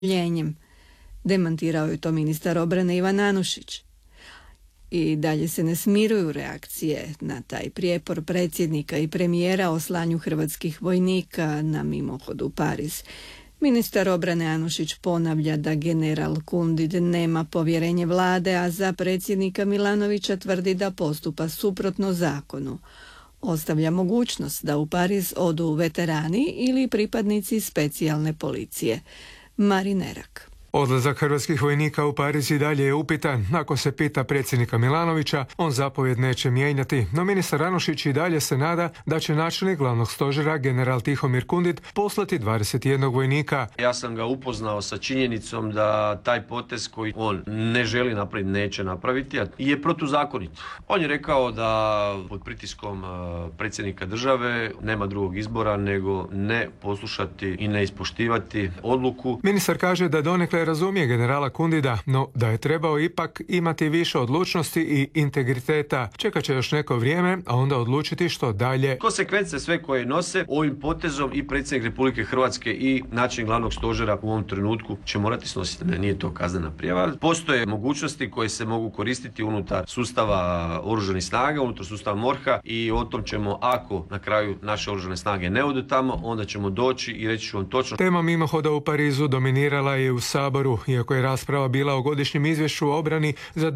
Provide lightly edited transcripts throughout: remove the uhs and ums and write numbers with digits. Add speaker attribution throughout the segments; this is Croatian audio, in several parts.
Speaker 1: ljenjem. Demantirao je to ministar obrane Ivan Anušić. I dalje se ne smiruju reakcije na taj prijepor predsjednika i premijera o slanju hrvatskih vojnika na mimohod u Pariz. Ministar obrane Anušić ponavlja da general Kundit nema povjerenje vlade, a za predsjednika Milanovića tvrdi da postupa suprotno zakonu. Ostavlja mogućnost da u Pariz odu veterani ili pripadnici specijalne policije. Marin Erak.
Speaker 2: Odlazak hrvatskih vojnika u Pariz i dalje je upitan. Ako se pita predsjednika Milanovića, on zapovjed neće mijenjati. No ministar Anušić i dalje se nada da će načelnik glavnog stožera general Tihomir Kundit poslati 21 vojnika.
Speaker 3: Ja sam ga upoznao sa činjenicom da taj potez koji on ne želi napraviti, neće napraviti, je protuzakonit. On je rekao da pod pritiskom predsjednika države nema drugog izbora nego ne poslušati i ne ispoštivati odluku.
Speaker 2: Ministar kaže da donekle razumije generala Kundida, no da je trebao ipak imati više odlučnosti i integriteta. Čekat će još neko vrijeme, a onda odlučiti što dalje.
Speaker 3: Konsekvence sve koje nose ovim potezom i predsjednik Republike Hrvatske i načelnik glavnog stožera u ovom trenutku će morati snositi. Ne, nije to kaznena prijava. Postoje mogućnosti koje se mogu koristiti unutar sustava oružanih snaga, unutar sustava MORH-a i o tom ćemo, ako na kraju naše oružane snage ne odu tamo, onda ćemo doći i reći ću vam točno.
Speaker 2: Tema mimohoda u Parizu dominirala je u Saboru, iako je rasprava bila o godišnjem izvješću o obrani za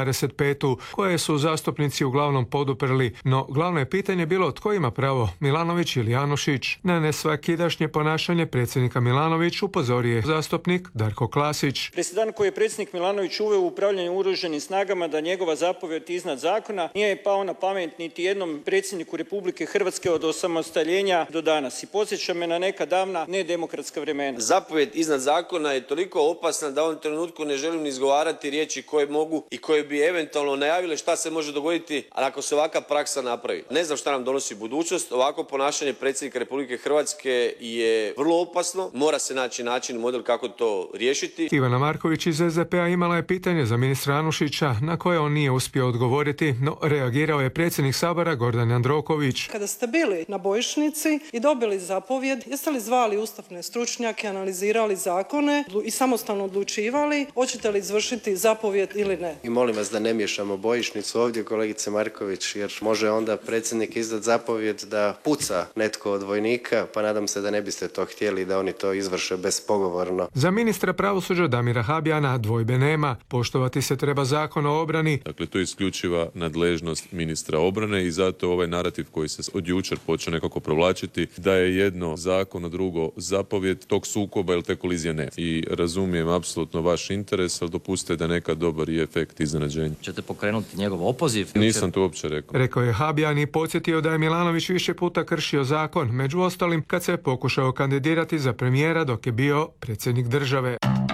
Speaker 2: 2025. koje su zastupnici uglavnom poduprli, no glavno je pitanje bilo tko ima pravo, Milanović ili Anušić. Na nesvakidašnje ponašanje predsjednika Milanović upozorio je zastupnik Darko Klasić.
Speaker 4: Presedan koji je predsjednik Milanović uveo u upravljanje oružanim snagama da njegova zapovjed iznad zakona nije pao na pamet niti jednom predsjedniku Republike Hrvatske od osamostaljenja do danas i podsjeća me na neka davna nedemokratska vremena.
Speaker 3: Zapovjed iznad zakona je toliko opasna da u ovom trenutku ne želim ni izgovarati riječi koje mogu i koje bi eventualno najavile šta se može dogoditi ako se ovakva praksa napravi. Ne znam šta nam donosi budućnost. Ovako ponašanje predsjednika Republike Hrvatske je vrlo opasno. Mora se naći način i model kako to riješiti.
Speaker 2: Ivana Marković iz SDP-a imala je pitanje za ministra Anušića na koje on nije uspio odgovoriti, no reagirao je predsjednik Sabora Gordan Jandroković.
Speaker 5: Kada ste bili na bojišnici i dobili zapovjed, jeste li zvali ustavne stručnjake, analizirali zakone i samostalno odlučivali hoćete li izvršiti zapovjed ili ne?
Speaker 6: I molim vas da ne miješamo bojišnicu ovdje, kolegice Marković, jer može onda predsjednik izdati zapovjed da puca netko od vojnika, pa nadam se da ne biste to htjeli da oni to izvrše bespogovorno.
Speaker 2: Za ministra pravosuđa Damira Habijana dvojbe nema. Poštovati se treba zakon o obrani.
Speaker 7: Dakle, to je isključiva nadležnost ministra obrane i zato ovaj narativ koji se od jučer počeo nekako provlačiti da je jedno zakon, a drugo zapovjed, tog sukoba ili te kolizije ne. I razumijem apsolutno vaš interes, ali dopustite da nekad dobar je efekt iznenađenja.
Speaker 8: Ćete pokrenuti njegov opoziv?
Speaker 7: Nisam to uopće rekao.
Speaker 2: Rekao je Habijan i podsjetio da je Milanović više puta kršio zakon, među ostalim kad se je pokušao kandidirati za premijera dok je bio predsjednik države.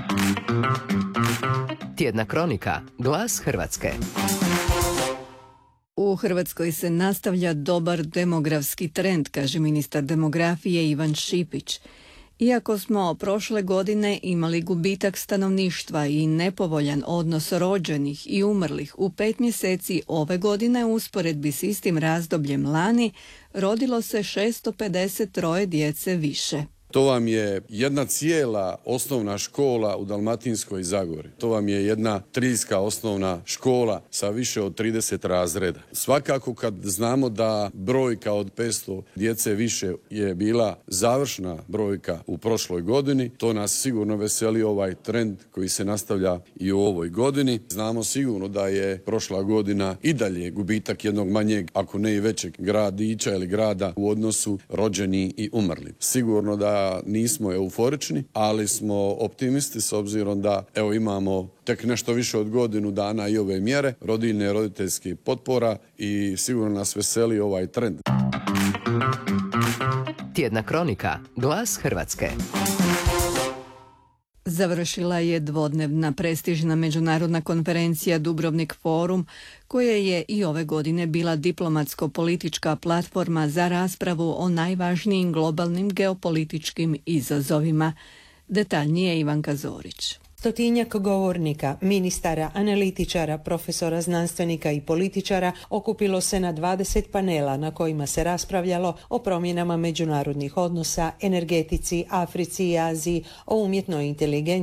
Speaker 9: Tjedna kronika, Glas Hrvatske.
Speaker 1: U Hrvatskoj se nastavlja dobar demografski trend, kaže ministar demografije Ivan Šipić. Iako smo prošle godine imali gubitak stanovništva i nepovoljan odnos rođenih i umrlih, u 5 mjeseci ove godine u usporedbi s istim razdobljem lani rodilo se 653 djece više.
Speaker 10: To vam je jedna cijela osnovna škola u Dalmatinskoj Zagori. To vam je jedna triljska osnovna škola sa više od 30 razreda. Svakako kad znamo da brojka od 500 djece više je bila završna brojka u prošloj godini, to nas sigurno veseli ovaj trend koji se nastavlja i u ovoj godini. Znamo sigurno da je prošla godina i dalje gubitak jednog manjeg, ako ne i većeg gradića ili grada u odnosu rođeni i umrli. Sigurno da nismo euforični, ali smo optimisti s obzirom da evo imamo tek nešto više od godinu dana i ove mjere, rodiljne i roditeljskih potpora i sigurno nas veseli ovaj trend.
Speaker 9: Tjedna kronika, Glas Hrvatske.
Speaker 1: Završila je dvodnevna prestižna međunarodna konferencija Dubrovnik Forum, koja je i ove godine bila diplomatsko-politička platforma za raspravu o najvažnijim globalnim geopolitičkim izazovima. Detaljnije Ivanka Zorić.
Speaker 11: 100-tinjak govornika, ministara, analitičara, profesora, znanstvenika i političara okupilo se na 20 panela na kojima se raspravljalo o promjenama međunarodnih odnosa, energetici, Africi i Aziji, o umjetnoj inteligenciji,